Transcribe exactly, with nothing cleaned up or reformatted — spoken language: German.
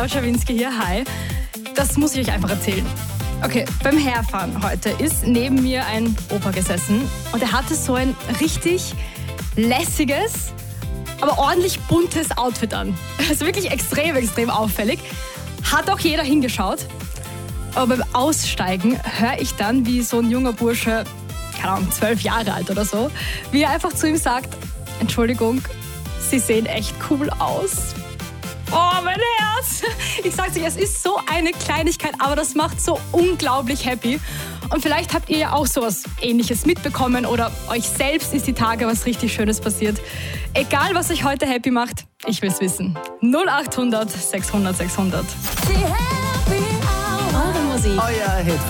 Caro Schawinski hier, hi. Das muss ich euch einfach erzählen. Okay, beim Herfahren heute ist neben mir ein Opa gesessen und er hatte so ein richtig lässiges, aber ordentlich buntes Outfit an. Also wirklich extrem, extrem auffällig. Hat auch jeder hingeschaut. Aber beim Aussteigen höre ich dann, wie so ein junger Bursche, keine Ahnung, zwölf Jahre alt oder so, wie er einfach zu ihm sagt, Entschuldigung, Sie sehen echt cool aus. Oh, mein Herz! Ich sag's euch, es ist so eine Kleinigkeit, aber das macht so unglaublich happy. Und vielleicht habt ihr ja auch sowas Ähnliches mitbekommen oder euch selbst ist die Tage was richtig Schönes passiert. Egal, was euch heute happy macht, ich will's wissen. null acht hundert sechshundert sechshundert. Eure Musik. Euer Hit